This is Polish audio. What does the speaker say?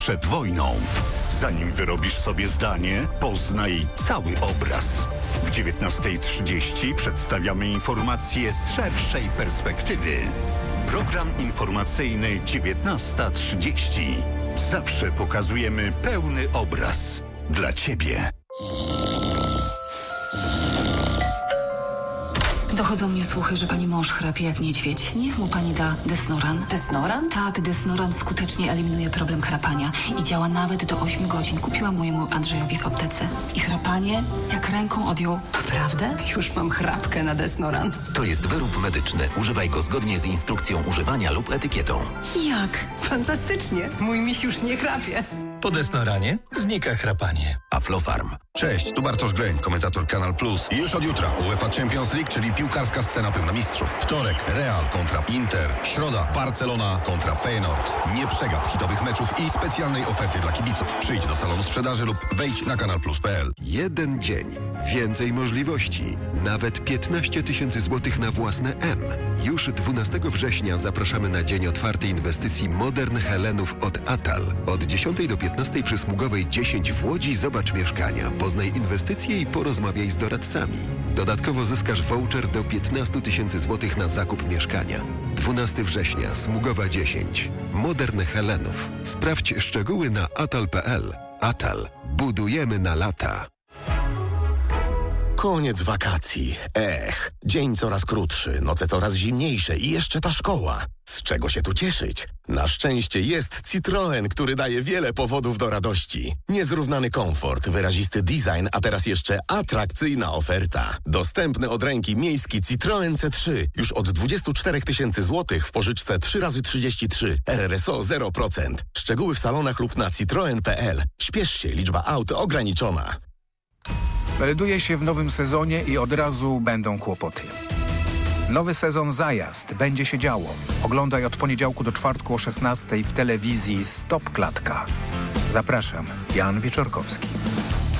przed wojną. Zanim wyrobisz sobie zdanie, poznaj cały obraz. W 19:30 przedstawiamy informacje z szerszej perspektywy. Program informacyjny 19:30. Zawsze pokazujemy pełny obraz. Dla Ciebie. Dochodzą mnie słuchy, że pani mąż chrapie jak niedźwiedź. Niech mu pani da Desnoran. Desnoran? Tak, Desnoran skutecznie eliminuje problem chrapania i działa nawet do 8 godzin. Kupiłam mojemu Andrzejowi w aptece. I chrapanie jak ręką odjął. Naprawdę? Już mam chrapkę na Desnoran. To jest wyrób medyczny. Używaj go zgodnie z instrukcją używania lub etykietą. Jak? Fantastycznie. Mój miś już nie chrapie. Po Desnoranie znika chrapanie. Aflofarm. Cześć, tu Bartosz Greń, komentator Kanal Plus. I już od jutra UEFA Champions League, czyli piłkarska scena pełna mistrzów. Wtorek Real kontra Inter. Środa Barcelona kontra Feyenoord. Nie przegap hitowych meczów i specjalnej oferty dla kibiców. Przyjdź do salonu sprzedaży lub wejdź na kanalplus.pl. Jeden dzień. Więcej możliwości. Nawet 15 000 złotych na własne M. Już 12 września zapraszamy na dzień otwartej inwestycji Modern Helenów od Atal. Od 10 do 15 przy Smugowej 10 w Łodzi zobacz mieszkania. Poznaj inwestycje i porozmawiaj z doradcami. Dodatkowo zyskasz voucher do 15 000 złotych na zakup mieszkania. 12 września, Smugowa 10. Modern Helenów. Sprawdź szczegóły na atal.pl. Atal. Budujemy na lata. Koniec wakacji. Dzień coraz krótszy, noce coraz zimniejsze i jeszcze ta szkoła. Z czego się tu cieszyć? Na szczęście jest Citroen, który daje wiele powodów do radości. Niezrównany komfort, wyrazisty design, a teraz jeszcze atrakcyjna oferta. Dostępny od ręki miejski Citroen C3 już od 24 000 złotych w pożyczce 3x33. RRSO 0%. Szczegóły w salonach lub na citroen.pl. Śpiesz się, liczba aut ograniczona. Melduje się w nowym sezonie i od razu będą kłopoty. Nowy sezon Zajazd. Będzie się działo. Oglądaj od poniedziałku do czwartku o 16:00 w telewizji Stop Klatka. Zapraszam. Jan Wieczorkowski.